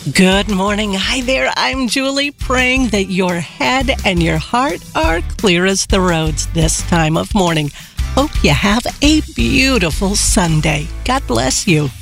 Good morning. Hi there. I'm Julie, praying that your head and your heart are clear as the roads this time of morning. Hope you have a beautiful Sunday. God bless you.